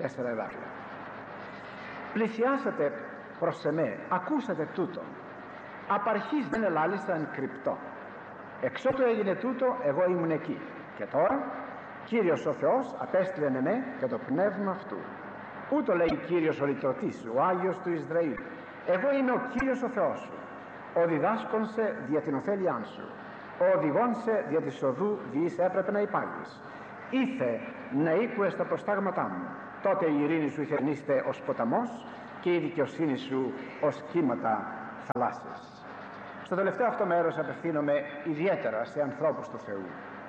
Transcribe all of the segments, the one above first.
4 εδάφια. Πλησιάσατε προς εμέ, ακούσατε τούτο. Απ' αρχής δεν ελάλησα εν κρυπτό. Εξότου έγινε τούτο, εγώ ήμουν εκεί. Και τώρα Κύριος ο Θεός απέστειλεν εμέ και το πνεύμα αυτού. Ούτω λέει Κύριος ο λυτρωτής, ο Άγιος του Ισραήλ. Εγώ είμαι ο Κύριος ο Θεός σου, ο διδάσκων σε δια την ωφέλειά σου, ο οδηγών σε δια της οδού διείς έπρεπε να υπάγεις. Ήθε να ήκουες τα προστάγματά μου, τότε η ειρήνη σου ηθερνήστε ως ποταμός και η δικαιοσύνη σου ως κύματα θαλάσσης. Στο τελευταίο αυτό μέρος απευθύνομαι ιδιαίτερα σε ανθρώπους του Θεού.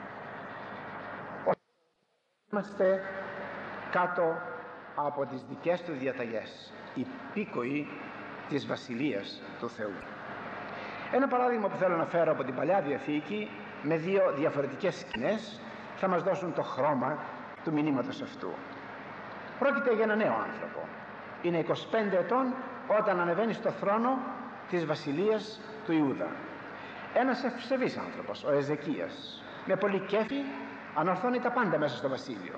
Είμαστε κάτω από τις δικές του διαταγές, υπήκοοι της Βασιλείας του Θεού. Ένα παράδειγμα που θέλω να φέρω από την Παλιά Διαθήκη με 2 διαφορετικές σκηνές θα μας δώσουν το χρώμα του μηνύματος αυτού. Πρόκειται για ένα νέο άνθρωπο. Είναι 25 ετών όταν ανεβαίνει στο θρόνο της βασιλείας του Ιούδα. Ένας ευσεβής άνθρωπος, ο Εζεκίας, με πολύ κέφι ανορθώνει τα πάντα μέσα στο βασίλειο.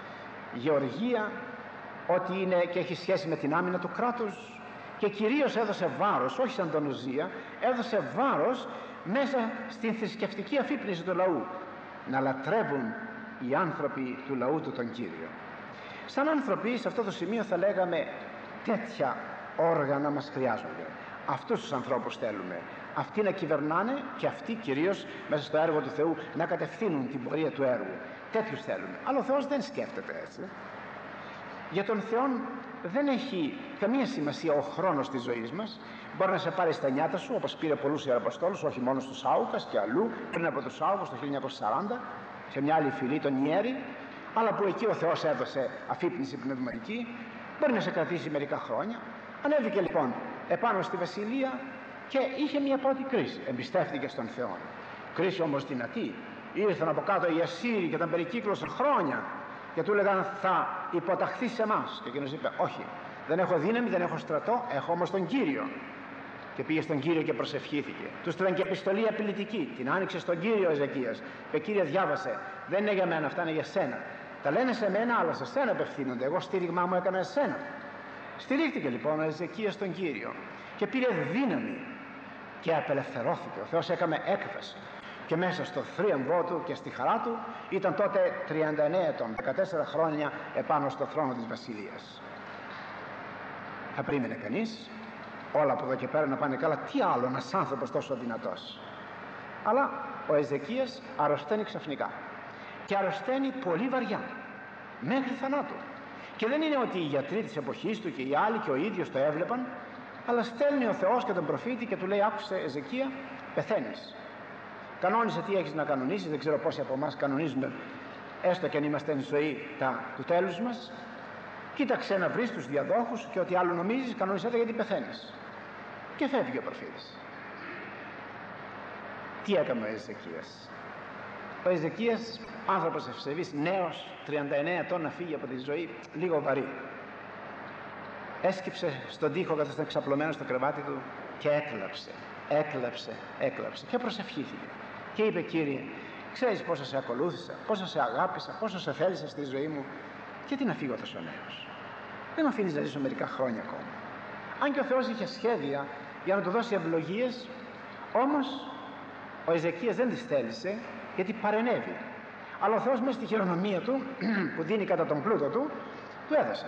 Γεωργία, ό,τι είναι και έχει σχέση με την άμυνα του κράτους, και κυρίως έδωσε βάρος, όχι σαν τον Ουζία, έδωσε βάρος μέσα στην θρησκευτική αφύπνιση του λαού, να λατρεύουν οι άνθρωποι του λαού του τον Κύριο. Σαν άνθρωποι σε αυτό το σημείο θα λέγαμε τέτοια όργανα μας χρειάζονται. Αυτούς τους ανθρώπους θέλουμε, αυτοί να κυβερνάνε και αυτοί κυρίως μέσα στο έργο του Θεού να κατευθύνουν την πορεία του έργου. Τέτοιους θέλουμε. Αλλά ο Θεός δεν σκέφτεται έτσι. Για τον Θεό δεν έχει καμία σημασία ο χρόνος της ζωής μας. Μπορεί να σε πάρει στα νιάτα σου, όπως πήρε πολλούς ιεραποστόλους, όχι μόνο στους Άουκας και αλλού, πριν από τους Άουκας το 1940, σε μια άλλη φυλή, τον Ιέρη, αλλά που εκεί ο Θεός έδωσε αφύπνιση πνευματική. Μπορεί να σε κρατήσει μερικά χρόνια. Ανέβηκε λοιπόν επάνω στη βασιλεία και είχε μια πρώτη κρίση. Εμπιστεύτηκε στον Θεό. Κρίση όμως δυνατή. Ήρθαν από κάτω οι Ασσύριοι και τον περικύκλωσαν χρόνια και του έλεγαν θα υποταχθεί σε εμάς. Και εκείνος είπε όχι, δεν έχω δύναμη, δεν έχω στρατό, έχω όμως τον Κύριο. Και πήγε στον Κύριο και προσευχήθηκε. Του στείλαν και επιστολή απειλητική. Την άνοιξε στον Κύριο Εζεκίας. Και Κύριε, διάβασε. Δεν είναι για μένα, αυτά είναι για σένα. Τα λένε σε μένα, αλλά σε σένα απευθύνονται. Εγώ στήριγμά μου έκανα εσένα. Στηρίχτηκε λοιπόν ο Εζεκίας στον Κύριο και πήρε δύναμη και απελευθερώθηκε. Ο Θεός έκαμε έκβαση. Και μέσα στο θρίαμβό του και στη χαρά του ήταν τότε 39 ετών, 14 χρόνια επάνω στο θρόνο της βασιλείας. Θα πρίμενε κανείς όλα από εδώ και πέρα να πάνε καλά, τι άλλο ένας άνθρωπος τόσο δυνατός. Αλλά ο Εζεκίας αρρωσταίνει ξαφνικά και αρρωσταίνει πολύ βαριά μέχρι θανάτου. Και δεν είναι ότι οι γιατροί της εποχής του και οι άλλοι και ο ίδιος το έβλεπαν, αλλά στέλνει ο Θεός και τον προφήτη και του λέει άκουσε Εζεκία, πεθαίνεις. Κανόνισε τι έχεις να κανονίσεις. Δεν ξέρω πόσοι από εμάς κανονίζουμε, έστω και αν είμαστε εν ζωή του τέλους μας. Κοίταξε να βρεις τους διαδόχους και ό,τι άλλο νομίζεις, κανονίσέ τα γιατί πεθαίνεις. Και φεύγει ο προφήτης. Τι έκανε ο Εζεκίας? Ο Εζεκίας, άνθρωπος ευσεβής, νέος, 39 ετών, να φύγει από τη ζωή, λίγο βαρύ. Έσκυψε στον τοίχο καθώς ήταν ξαπλωμένος στο κρεβάτι του και έκλαψε και προσευχήθηκε και είπε Κύριε, ξέρεις πόσο σε ακολούθησα, πόσο σε αγάπησα, πόσο σε θέλησα στη ζωή μου, γιατί να φύγω τόσο νέος? Δεν με αφήνεις να ζήσω μερικά χρόνια ακόμα? Αν και ο Θεός είχε σχέδια για να του δώσει ευλογίες, όμως ο Εζεκίας δεν τις θέλησε γιατί παρενέβη. Αλλά ο Θεός μέσα στη χειρονομία του που δίνει κατά τον πλούτο του, του έδωσε.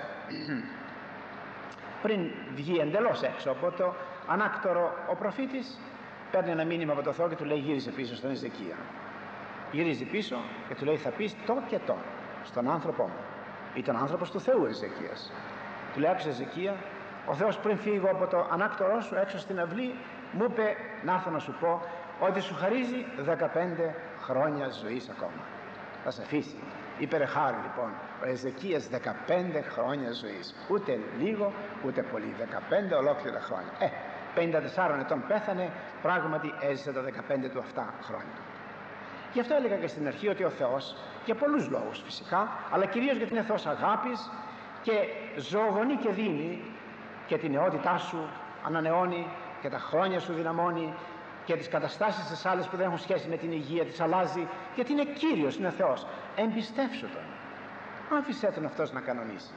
Πριν βγει εντελώς έξω από το ανάκτορο, ο προφήτης παίρνει ένα μήνυμα από το Θεό και του λέει γύρισε πίσω στον Εζεκία. Γυρίζει πίσω και του λέει θα πεις το και το στον άνθρωπό μου. Ήταν άνθρωπος του Θεού Εζεκίας. Του λέει άκουσε Εζεκία, ο Θεός πριν φύγω από το ανάκτορό σου έξω στην αυλή μου είπε να έρθω να σου πω ότι σου χαρίζει 15 χρόνια ζωής ακόμα. Θα σε αφήσει. Ήπερε χάρη λοιπόν ο Εζεκίας 15 χρόνια ζωής. Ούτε λίγο ούτε πολύ. 15 ολόκληρα χρόνια. 54 ετών πέθανε, πράγματι έζησε τα 15 του αυτά χρόνια. Γι' αυτό έλεγα και στην αρχή ότι ο Θεός, για πολλούς λόγους φυσικά, αλλά κυρίως γιατί είναι Θεός αγάπης και ζωογονεί και δίνει και την νεότητά σου ανανεώνει και τα χρόνια σου δυναμώνει και τις καταστάσεις τις άλλες που δεν έχουν σχέση με την υγεία τις αλλάζει, γιατί είναι Κύριος, είναι Θεός. Εμπιστεύσου Τον, άφησέ Τον αυτός να κανονίσει.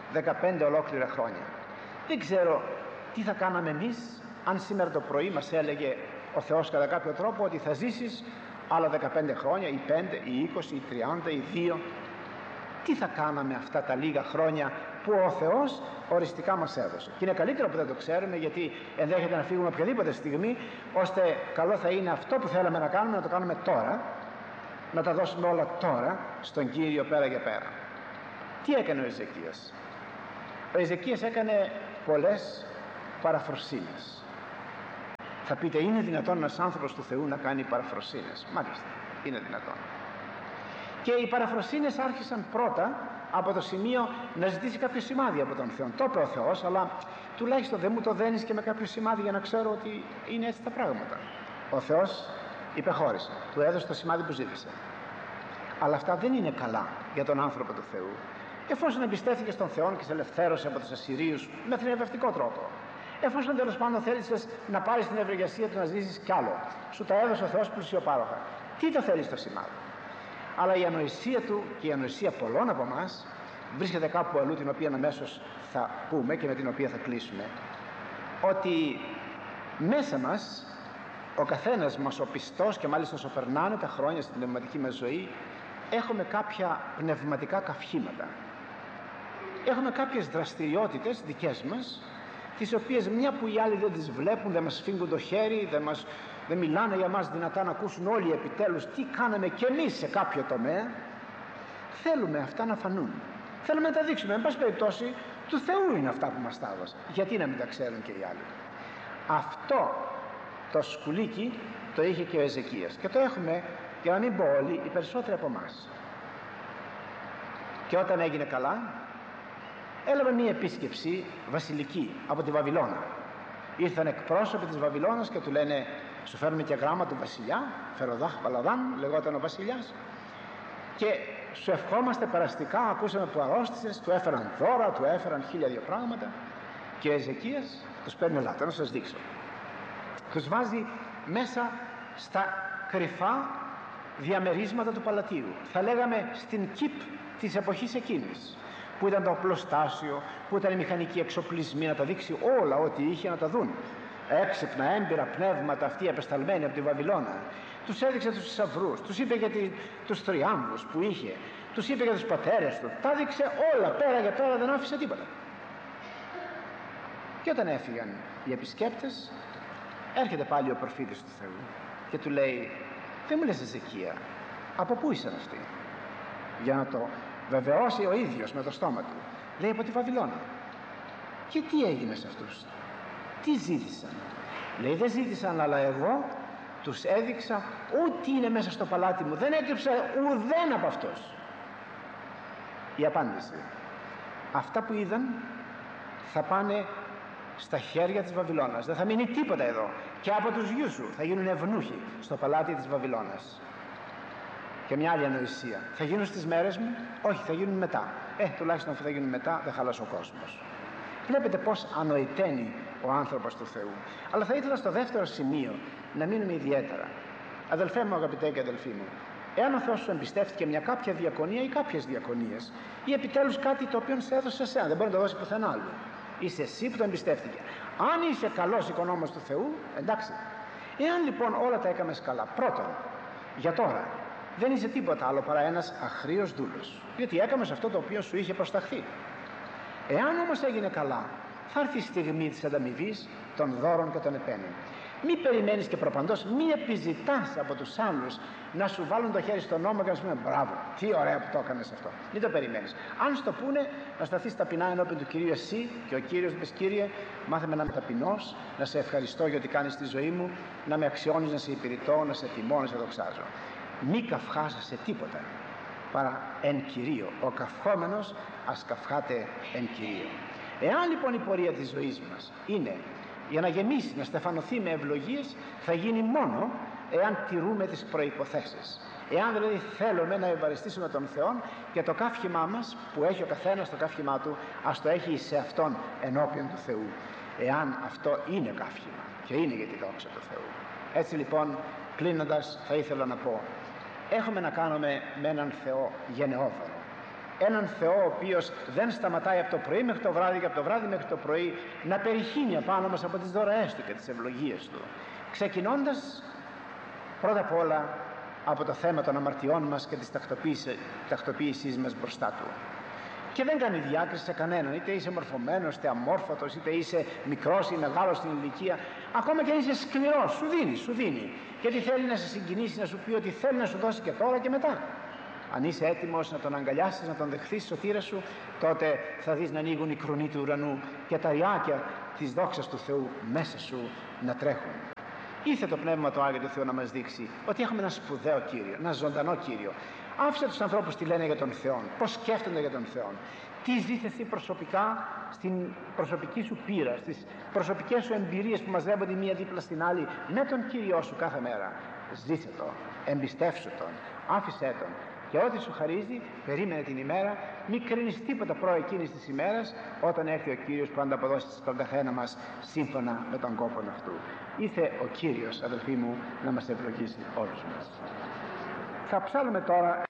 15 ολόκληρα χρόνια. Δεν ξέρω τι θα κάναμε εμείς αν σήμερα το πρωί μας έλεγε ο Θεός κατά κάποιο τρόπο ότι θα ζήσεις άλλα 15 χρόνια ή 5 ή 20 ή 30 ή 2. Τι θα κάναμε αυτά τα λίγα χρόνια που ο Θεός οριστικά μας έδωσε? Και είναι καλύτερο που δεν το ξέρουμε, γιατί ενδέχεται να φύγουμε οποιαδήποτε στιγμή, ώστε καλό θα είναι αυτό που θέλαμε να κάνουμε να το κάνουμε τώρα, να τα δώσουμε όλα τώρα στον Κύριο πέρα και πέρα. Τι έκανε ο Εζεκίας? Ο Εζεκίας έκανε πολλές παραφροσύνες. Θα πείτε, είναι δυνατόν ένας άνθρωπος του Θεού να κάνει παραφροσύνες? Μάλιστα, είναι δυνατόν. Και οι παραφροσύνες άρχισαν πρώτα από το σημείο να ζητήσει κάποιο σημάδι από τον Θεό. Το είπε ο Θεός, αλλά τουλάχιστον δεν μου το δένεις και με κάποιο σημάδι για να ξέρω ότι είναι έτσι τα πράγματα. Ο Θεός υπεχώρησε, του έδωσε το σημάδι που ζήτησε. Αλλά αυτά δεν είναι καλά για τον άνθρωπο του Θεού, εφόσον εμπιστεύθηκε στον Θεό και σε ελευθέρωσε από τους Ασσυρίους με θριαμβευτικό τρόπο. Εφόσον τέλος πάντων θέλησες να πάρεις την ευεργεσία του να ζήσεις κι άλλο, σου τα έδωσε ο Θεός πλουσιοπάροχα. Τι το θέλεις το σημάδι? Αλλά η ανοησία του και η ανοησία πολλών από εμάς βρίσκεται κάπου αλλού, την οποία αμέσως θα πούμε και με την οποία θα κλείσουμε, ότι μέσα μας ο καθένας μας, ο πιστός, και μάλιστα όσο περνάνε τα χρόνια στην πνευματική μας ζωή, έχουμε κάποια πνευματικά καυχήματα. Έχουμε κάποιες δραστηριότητες δικές μας, τις οποίες μια που οι άλλοι δεν τις βλέπουν, δεν μας φύγουν το χέρι, δεν μιλάνε για μας δυνατά να ακούσουν όλοι επιτέλους τι κάναμε κι εμείς σε κάποιο τομέα, θέλουμε αυτά να φανούν. Θέλουμε να τα δείξουμε. Εν πάση περιπτώσει, του Θεού είναι αυτά που μας τα έδωσε. Γιατί να μην τα ξέρουν και οι άλλοι? Αυτό το σκουλίκι το είχε και ο Εζεκίας, και το έχουμε, για να μην πω όλοι, οι περισσότεροι από εμάς. Και όταν έγινε καλά, έλαβε μία επίσκεψη βασιλική από τη Βαβυλώνα. Ήρθαν εκπρόσωποι της Βαβυλώνας και του λένε, σου φέρνουμε και γράμμα του βασιλιά, Φεροδάχ Παλαδάν λεγόταν ο βασιλιάς, και σου ευχόμαστε περαστικά, ακούσαμε που αρρώστησες. Του έφεραν δώρα, του έφεραν 1002 πράγματα, και ο Εζεκίας τους παίρνει, ελάτε να σας δείξω. Τους βάζει μέσα στα κρυφά διαμερίσματα του παλατίου, θα λέγαμε στην ΚΙΠ της εποχής εκείνης, που ήταν το οπλοστάσιο, που ήταν οι μηχανικοί εξοπλισμοί, να τα δείξει όλα ό,τι είχε, να τα δουν. Έξυπνα, έμπειρα πνεύματα αυτοί απεσταλμένοι από τη Βαβυλώνα. Τους έδειξε τους θησαυρούς, τους είπε για τους τριάμβους που είχε, τους είπε για τους πατέρες του, τα έδειξε όλα πέρα για πέρα, δεν άφησε τίποτα. Και όταν έφυγαν οι επισκέπτες, έρχεται πάλι ο προφήτης του Θεού και του λέει, δεν μου λες Εζεκία, από πού ήσαν αυτοί? Για να το βεβαιώσει ο ίδιος με το στόμα του. Λέει, από τη Βαβυλώνα. Και τι έγινε σε αυτούς? Τι ζήτησαν? Λέει, δεν ζήτησαν, αλλά εγώ τους έδειξα ό,τι είναι μέσα στο παλάτι μου, δεν έκρυψα ουδέν από αυτούς. Η απάντηση, αυτά που είδαν θα πάνε στα χέρια της Βαβυλώνας, δεν θα μείνει τίποτα εδώ, και από τους γιους σου θα γίνουν ευνούχοι στο παλάτι της Βαβυλώνας. Και μια άλλη ανοησία, θα γίνουν στις μέρες μου? Όχι, θα γίνουν μετά. Τουλάχιστον αφού θα γίνουν μετά, δεν χαλάσει ο κόσμος. Βλέπετε πως ανοηταίνει ο άνθρωπος του Θεού. Αλλά θα ήθελα στο δεύτερο σημείο να μείνουμε ιδιαίτερα. Αδελφέ μου, αγαπητέ και αδελφοί μου, εάν ο Θεός σου εμπιστεύτηκε μια κάποια διακονία ή κάποιες διακονίες, ή επιτέλους κάτι το οποίο σε έδωσε εσένα, δεν μπορεί να το δώσει πουθενά άλλο. Είσαι εσύ που το εμπιστεύτηκε. Αν είσαι καλός οικονόμος του Θεού, εντάξει. Εάν λοιπόν όλα τα έκαμες καλά, πρώτον, για τώρα, δεν είσαι τίποτα άλλο παρά ένας αχρήος δούλος, γιατί έκαμες αυτό το οποίο σου είχε προσταχθεί. Εάν όμως έγινε καλά, θα έρθει η στιγμή της ανταμοιβής, των δώρων και των επένων. Μη περιμένεις και προπαντός, μη επιζητάς από τους άλλους να σου βάλουν το χέρι στον ώμο και να σου πούνε μπράβο, τι ωραία που το έκανες αυτό. Μην το περιμένεις. Αν σου το πούνε, να σταθείς ταπεινά ενώπιον του Κυρίου εσύ, και ο Κύριος πες, Κύριε, μάθε με να είμαι ταπεινός, να σε ευχαριστώ για ό,τι κάνεις στη ζωή μου, να με αξιώνεις, να σε υπηρετώ, να σε τιμώ, να σε δοξάζω. Μη καυχάζεσαι τίποτα παρά εν Κυρίω. Ο καυχόμενος ας καυχάται εν Κυρίω. Εάν λοιπόν η πορεία της ζωής μας είναι για να γεμίσει, να στεφανωθεί με ευλογίες, θα γίνει μόνο εάν τηρούμε τις προϋποθέσεις. Εάν δηλαδή θέλουμε να ευαριστήσουμε τον Θεό, και το καύχημά μας που έχει ο καθένας, το καύχημά του ας το έχει σε αυτόν ενώπιον του Θεού, εάν αυτό είναι καύχημα, και είναι για τη δόξα του Θεού. Έτσι λοιπόν, κλείνοντας, θα ήθελα να πω, έχουμε να κάνουμε με έναν Θεό γενναιόδωρο. έναν Θεό ο οποίος δεν σταματάει από το πρωί μέχρι το βράδυ και από το βράδυ μέχρι το πρωί να περιχύνει απάνω μας από τις δωρεές Του και τις ευλογίες Του, ξεκινώντας πρώτα απ' όλα από το θέμα των αμαρτιών μας και της τακτοποίησής μας μπροστά Του. Και δεν κάνει διάκριση σε κανέναν, είτε είσαι μορφωμένος, είτε αμόρφωτος, είτε είσαι μικρός ή μεγάλος στην ηλικία, ακόμα και αν είσαι σκληρός, σου δίνει. Γιατί θέλει να σε συγκινήσει, να σου πει ότι θέλει να σου δώσει και τώρα και μετά. Αν είσαι έτοιμος να τον αγκαλιάσεις, να τον δεχθείς στο σωτήρα σου, τότε θα δεις να ανοίγουν οι κρουνοί του ουρανού και τα ιάκια της δόξας του Θεού μέσα σου να τρέχουν. Ήρθε το Πνεύμα το Άγιο του Θεού να μας δείξει ότι έχουμε ένα σπουδαίο Κύριο, ένα ζωντανό Κύριο. Άφησε τους ανθρώπους τι λένε για τον Θεό, πώς σκέφτονται για τον Θεό, τι ζεις εσύ προσωπικά στην προσωπική σου πείρα, στις προσωπικές σου εμπειρίες που μαζεύονται μία δίπλα στην άλλη με τον Κύριό σου κάθε μέρα. Ζήσε το, εμπιστεύσου τον, άφησέ τον και ό,τι σου χαρίζει, περίμενε την ημέρα, μην κρίνεις τίποτα προ εκείνης της ημέρας, όταν έρθει ο Κύριος που ανταποδώσει στον καθένα μας σύμφωνα με τον κόπο αυτού. Ήρθε ο Κύριος, αδελφοί μου, να μας ευλογήσει όλους μας. Θα ψάλουμε τώρα